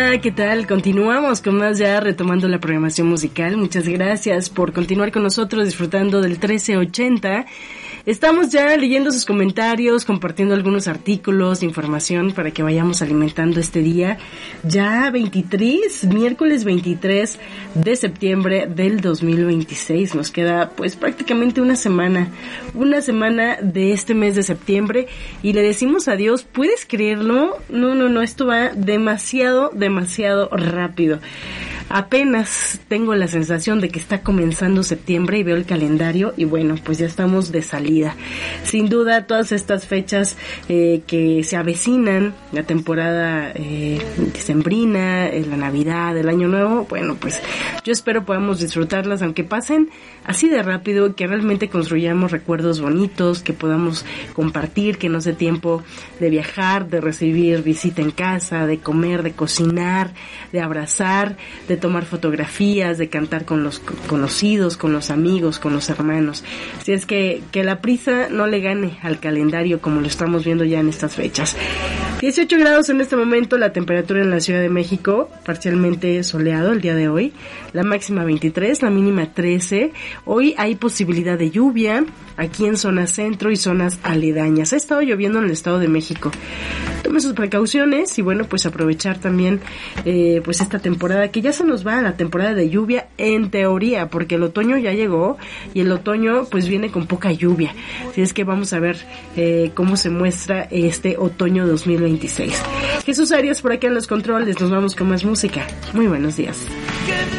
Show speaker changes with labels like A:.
A: Hola, ¿qué tal? Continuamos con más, ya retomando la programación musical. Muchas gracias por continuar con nosotros disfrutando del 1380. Estamos ya leyendo sus comentarios, compartiendo algunos artículos, información para que vayamos alimentando este día. Ya miércoles 23 de septiembre del 2026. Nos queda pues prácticamente una semana de este mes de septiembre y le decimos adiós. ¿Puedes creerlo? No, esto va demasiado rápido. Apenas tengo la sensación de que está comenzando septiembre y veo el calendario y bueno, pues ya estamos de salida. Sin duda, todas estas fechas que se avecinan, la temporada decembrina, la Navidad, el Año Nuevo, bueno, pues yo espero podamos disfrutarlas, aunque pasen así de rápido, que realmente construyamos recuerdos bonitos, que podamos compartir, que nos dé tiempo de viajar, de recibir visita en casa, de comer, de cocinar, de abrazar, de tomar fotografías, de cantar con los conocidos, con los amigos, con los hermanos. Así es que la prisa no le gane al calendario como lo estamos viendo ya en estas fechas. 18 grados en este momento, la temperatura en la Ciudad de México, parcialmente soleado el día de hoy, la máxima 23, la mínima 13. Hoy hay posibilidad de lluvia aquí en zona centro y zonas aledañas. Ha estado lloviendo en el Estado de México. Tome sus precauciones y bueno, pues aprovechar también pues esta temporada que ya se nos va, la temporada de lluvia en teoría, porque el otoño ya llegó y el otoño pues viene con poca lluvia. Así es que vamos a ver cómo se muestra este otoño 2026. Jesús Arias por aquí en los controles, nos vamos con más música. Muy buenos días.